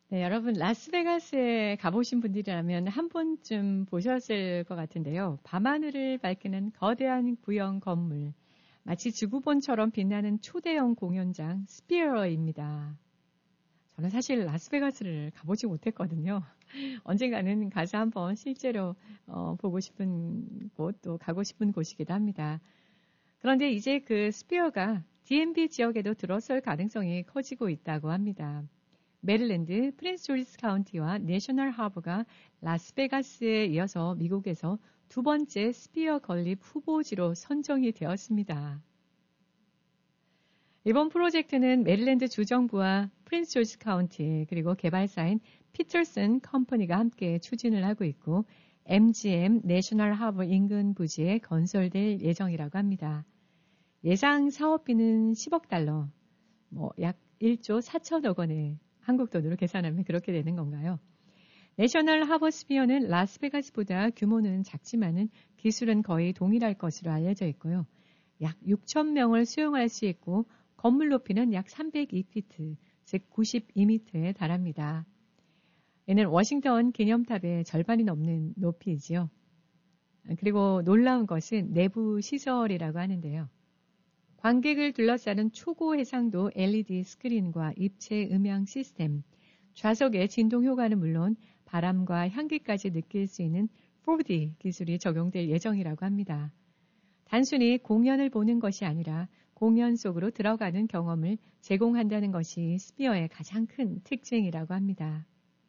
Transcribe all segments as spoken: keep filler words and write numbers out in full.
네, 여러분 라스베가스에 가보신 분들이라면 한 번쯤 보셨을 것 같은데요. 밤하늘을 밝히는 거대한 구형 건물, 마치 지구본처럼 빛나는 초대형 공연장 스피어입니다. 저는 사실 라스베가스를 가보지 못했거든요. 언젠가는 가서 한번 실제로 어, 보고 싶은 곳, 또 가고 싶은 곳이기도 합니다. 그런데 이제 그 스피어가 디엠비 지역에도 들어설 가능성이 커지고 있다고 합니다. 메릴랜드, 프린스 조리스 카운티와 내셔널 하버가 라스베가스에 이어서 미국에서 두 번째 스피어 건립 후보지로 선정이 되었습니다. 이번 프로젝트는 메릴랜드 주정부와 프린스 조리스 카운티 그리고 개발사인 피터슨 컴퍼니가 함께 추진을 하고 있고 엠지엠 내셔널 하버 인근 부지에 건설될 예정이라고 합니다. 예상 사업비는 십억 달러, 뭐 약 일조 사천억 원에 한국 돈으로 계산하면 그렇게 되는 건가요? 내셔널 하버 스피어는 라스베가스보다 규모는 작지만은 기술은 거의 동일할 것으로 알려져 있고요. 약 육천 명을 수용할 수 있고 건물 높이는 약 삼백이 피트, 즉 구십이 미터에 달합니다. 이는 워싱턴 기념탑의 절반이 넘는 높이이지요. 그리고 놀라운 것은 내부 시설이라고 하는데요. 관객을 둘러싸는 초고 해상도 엘이디 스크린과 입체 음향 시스템, 좌석의 진동 효과는 물론 바람과 향기까지 느낄 수 있는 포디 기술이 적용될 예정이라고 합니다. 단순히 공연을 보는 것이 아니라 공연 속으로 들어가는 경험을 제공한다는 것이 스피어의 가장 큰 특징이라고 합니다.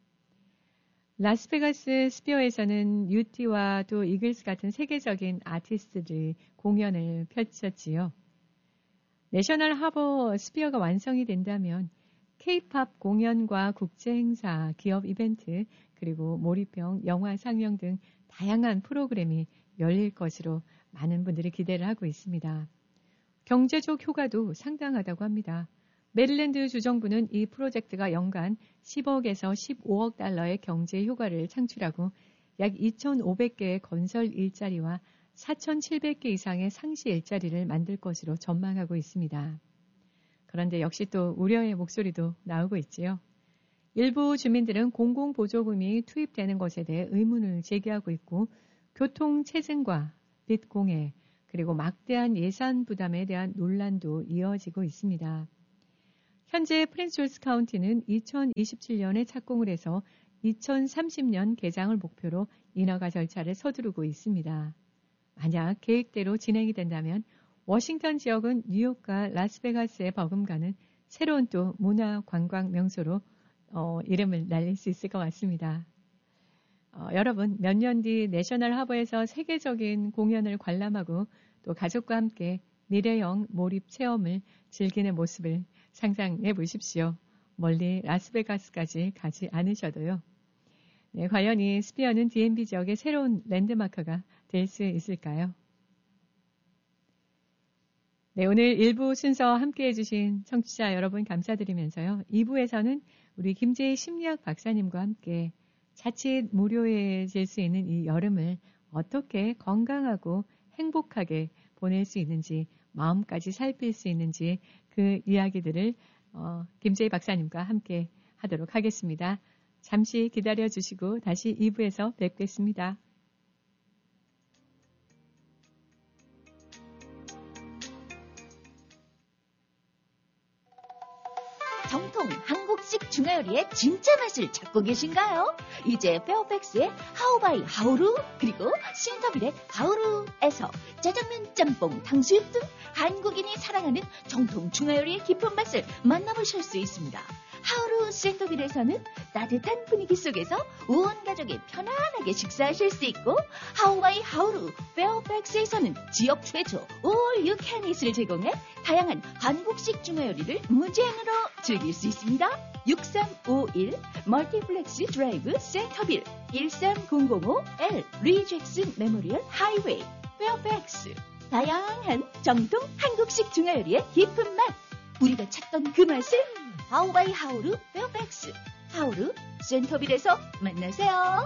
라스베가스 스피어에서는 유티와 또 이글스 같은 세계적인 아티스트들이 공연을 펼쳤지요. 내셔널 하버 스피어가 완성이 된다면 K-팝 공연과 국제 행사, 기업 이벤트, 그리고 몰입형 영화 상영 등 다양한 프로그램이 열릴 것으로 많은 분들이 기대를 하고 있습니다. 경제적 효과도 상당하다고 합니다. 메릴랜드 주정부는 이 프로젝트가 연간 십억에서 십오억 달러의 경제 효과를 창출하고 약 이천오백 개의 건설 일자리와 사천칠백 개 이상의 상시 일자리를 만들 것으로 전망하고 있습니다. 그런데 역시 또 우려의 목소리도 나오고 있지요. 일부 주민들은 공공보조금이 투입되는 것에 대해 의문을 제기하고 있고 교통체증과 빚 공해 그리고 막대한 예산 부담에 대한 논란도 이어지고 있습니다. 현재 프린스 조리스 카운티는 이천이십칠 년에 착공을 해서 이천삼십 년 개장을 목표로 인허가 절차를 서두르고 있습니다. 만약 계획대로 진행이 된다면 워싱턴 지역은 뉴욕과 라스베가스에 버금가는 새로운 또 문화 관광 명소로 어, 이름을 날릴 수 있을 것 같습니다. 어, 여러분 몇 년 뒤 내셔널 하버에서 세계적인 공연을 관람하고 또 가족과 함께 미래형 몰입 체험을 즐기는 모습을 상상해 보십시오. 멀리 라스베가스까지 가지 않으셔도요. 네, 과연 이 스피어는 디엠비 지역의 새로운 랜드마크가 될 수 있을까요? 네, 오늘 일 부 순서 함께해 주신 청취자 여러분 감사드리면서요. 이 부에서는 우리 김재희 심리학 박사님과 함께 자칫 무료해질 수 있는 이 여름을 어떻게 건강하고 행복하게 보낼 수 있는지, 마음까지 살필 수 있는지 그 이야기들을 어, 김재희 박사님과 함께 하도록 하겠습니다. 잠시 기다려 주시고 다시 이 부에서 뵙겠습니다. 정통 한국식 중화요리의 진짜 맛을 찾고 계신가요? 이제 페어팩스의 하우바이 하우루 그리고 신터빌의 하우루에서 짜장면, 짬뽕, 탕수육 등 한국인이 사랑하는 정통 중화요리의 깊은 맛을 만나보실 수 있습니다. 하우루 센터빌에서는 따뜻한 분위기 속에서 온 가족이 편안하게 식사하실 수 있고 하우바이 하우루 페어팩스에서는 지역 최초 All You Can Eat을 제공해 다양한 한국식 중화요리를 무제한으로 즐길 수 있습니다. 육삼오일 멀티플렉스 드라이브 센터빌 일삼공공오 엘 리젝슨 메모리얼 하이웨이 페어팩스 다양한 정통 한국식 중화요리의 깊은 맛 우리가 찾던 그 맛을 하우바이 하우루 페어팩스 하우루 센터빌에서 만나세요.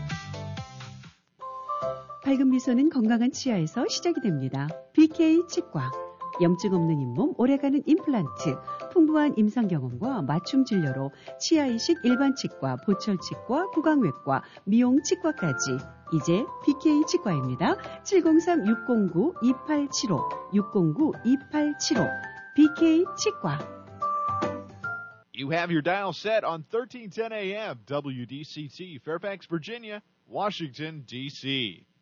밝은 미소는 건강한 치아에서 시작이 됩니다. 비케이 치과 염증 없는 잇몸 오래가는 임플란트 풍부한 임상 경험과 맞춤 진료로 치아이식 일반 치과, 보철 치과, 구강외과, 미용 치과까지 이제 비케이 치과입니다. 칠공삼 육공구 이팔칠오 육공구 이팔칠오 비케이 치과. You have your dial set on thirteen ten A M W D C T, Fairfax, Virginia, Washington, D C